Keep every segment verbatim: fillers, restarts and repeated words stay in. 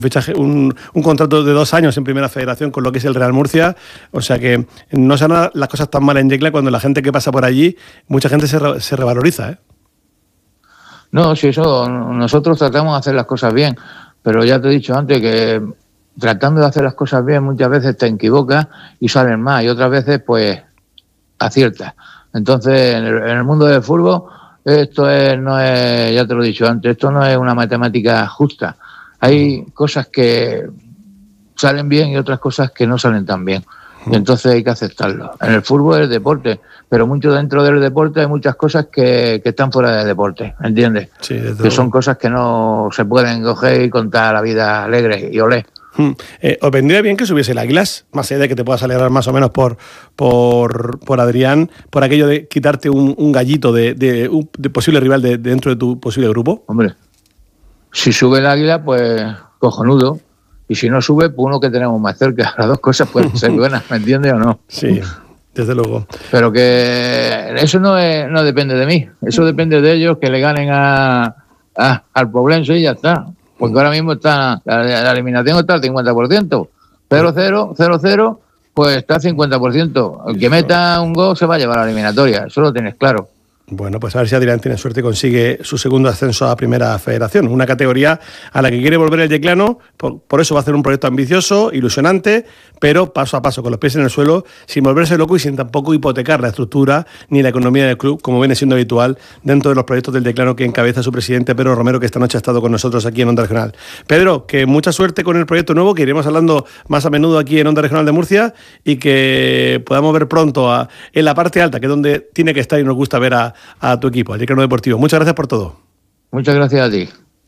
fichaje, un, un contrato de dos años en Primera Federación con lo que es el Real Murcia, o sea que no se han las cosas tan mal en Yecla cuando la gente que pasa por allí, mucha gente se, re, se revaloriza, ¿eh? No, si eso, nosotros tratamos de hacer las cosas bien, pero ya te he dicho antes que tratando de hacer las cosas bien muchas veces te equivocas y salen mal, y otras veces pues aciertas. Entonces en el, en el mundo del fútbol esto es, no es, ya te lo he dicho antes, esto no es una matemática justa. Hay cosas que salen bien y otras cosas que no salen tan bien. Y entonces hay que aceptarlo. En el fútbol es deporte, pero mucho dentro del deporte hay muchas cosas que, que están fuera del deporte, ¿entiendes? Sí, que son cosas que no se pueden coger y contar la vida alegre y olé. Hmm. Eh, ¿Os vendría bien que subiese el Águilas? Más allá de que te puedas alegrar más o menos por, por, por Adrián, por aquello de quitarte un, un gallito de, de, un, de posible rival de, de dentro de tu posible grupo. Hombre, si sube el Águila, pues cojonudo. Y si no sube, pues uno que tenemos más cerca. Las dos cosas pueden ser buenas, ¿me entiendes o no? Sí, desde luego. Pero que eso no es, no depende de mí. Eso depende de ellos, que le ganen a, a al Poblense y ya está. Porque ahora mismo está la, la eliminación está al cincuenta por ciento. cero cero, cero cero, pues está al cincuenta por ciento. El que meta un gol se va a llevar a la eliminatoria. Eso lo tienes claro. Bueno, pues a ver si Adrián tiene suerte y consigue su segundo ascenso a Primera Federación, una categoría a la que quiere volver el yeclano, por, por eso va a hacer un proyecto ambicioso, ilusionante, pero paso a paso, con los pies en el suelo, sin volverse loco y sin tampoco hipotecar la estructura ni la economía del club, como viene siendo habitual dentro de los proyectos del yeclano que encabeza su presidente Pedro Romero, que esta noche ha estado con nosotros aquí en Onda Regional. Pedro, que mucha suerte con el proyecto nuevo, que iremos hablando más a menudo aquí en Onda Regional de Murcia y que podamos ver pronto a, en la parte alta, que es donde tiene que estar y nos gusta ver a a tu equipo, al Yeclano Deportivo. Muchas gracias por todo. Muchas gracias a ti.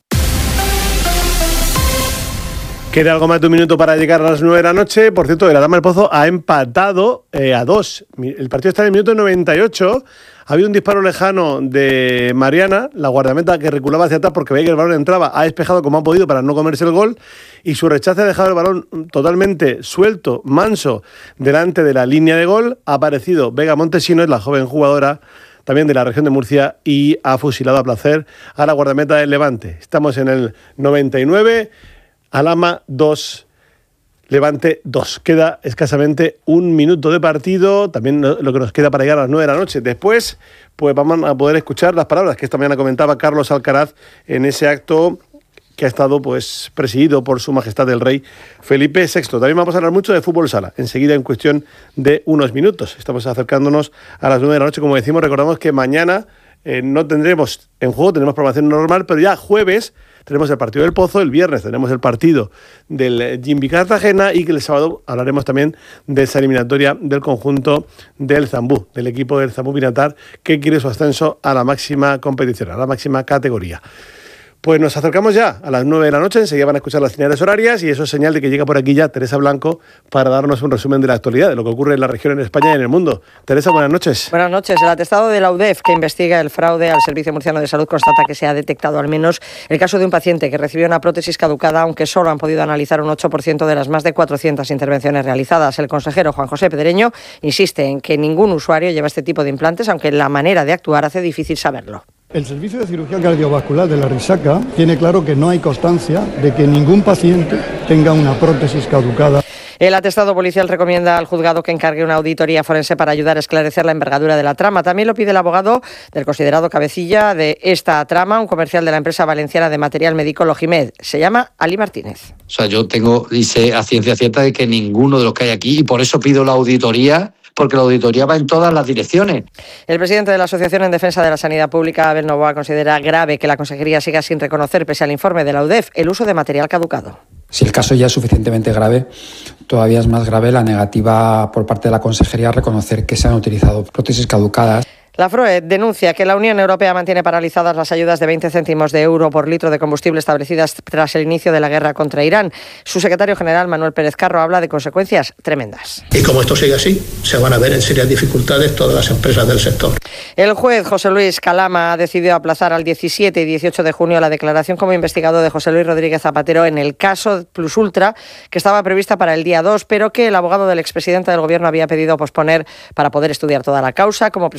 Queda algo más de un minuto para llegar a las nueve de la noche. Por cierto, la Dama del Pozo ha empatado eh, a dos. El partido está en el minuto noventa y ocho. Ha habido un disparo lejano de Mariana, la guardameta que reculaba hacia atrás porque veía que el balón entraba. Ha despejado como ha podido para no comerse el gol. Y su rechazo ha dejado el balón totalmente suelto, manso, delante de la línea de gol. Ha aparecido Vega Montesinos, la joven jugadora también de la región de Murcia, y ha fusilado a placer a la guardameta del Levante. Estamos en el noventa y nueve, Alhama dos, Levante dos. Queda escasamente un minuto de partido, también lo que nos queda para llegar a las nueve de la noche. Después, pues vamos a poder escuchar las palabras que esta mañana comentaba Carlos Alcaraz en ese acto que ha estado pues presidido por su majestad el rey Felipe sexto. También vamos a hablar mucho de fútbol sala, enseguida en cuestión de unos minutos. Estamos acercándonos a las nueve de la noche, como decimos. Recordamos que mañana eh, no tendremos en juego, tenemos programación normal, pero ya jueves tenemos el partido del Pozo, el viernes tenemos el partido del Jimbi Cartagena y que el sábado hablaremos también de esa eliminatoria del conjunto del Zambú, del equipo del Zambú Pinatar, que quiere su ascenso a la máxima competición, a la máxima categoría. Pues nos acercamos ya a las nueve de la noche, enseguida van a escuchar las señales horarias y eso es señal de que llega por aquí ya Teresa Blanco para darnos un resumen de la actualidad, de lo que ocurre en la región, en España y en el mundo. Teresa, buenas noches. Buenas noches. El atestado de la U D E F, que investiga el fraude al Servicio Murciano de Salud, constata que se ha detectado al menos el caso de un paciente que recibió una prótesis caducada, aunque solo han podido analizar un ocho por ciento de las más de cuatrocientas intervenciones realizadas. El consejero Juan José Pedreño insiste en que ningún usuario lleva este tipo de implantes, aunque la manera de actuar hace difícil saberlo. El Servicio de Cirugía Cardiovascular de la Risaca tiene claro que no hay constancia de que ningún paciente tenga una prótesis caducada. El atestado policial recomienda al juzgado que encargue una auditoría forense para ayudar a esclarecer la envergadura de la trama. También lo pide el abogado del considerado cabecilla de esta trama, un comercial de la empresa valenciana de material médico Logimed. Se llama Ali Martínez. O sea, yo tengo, dice a ciencia cierta de que ninguno de los que hay aquí, y por eso pido la auditoría, porque la auditoría va en todas las direcciones. El presidente de la Asociación en Defensa de la Sanidad Pública, Abel Novoa, considera grave que la Consejería siga sin reconocer, pese al informe de la U D E F, el uso de material caducado. Si el caso ya es suficientemente grave, todavía es más grave la negativa por parte de la Consejería a reconocer que se han utilizado prótesis caducadas. La FROE denuncia que la Unión Europea mantiene paralizadas las ayudas de veinte céntimos de euro por litro de combustible establecidas tras el inicio de la guerra contra Irán. Su secretario general, Manuel Pérez Carro, habla de consecuencias tremendas. Y como esto sigue así, se van a ver en serias dificultades todas las empresas del sector. El juez José Luis Calama ha decidido aplazar al diecisiete y dieciocho de junio la declaración como investigado de José Luis Rodríguez Zapatero en el caso Plus Ultra, que estaba prevista para el día dos, pero que el abogado del expresidente del Gobierno había pedido posponer para poder estudiar toda la causa. Como presunto líder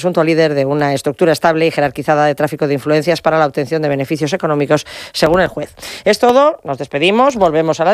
líder de una estructura estable y jerarquizada de tráfico de influencias para la obtención de beneficios económicos, según el juez. Es todo, nos despedimos, volvemos a la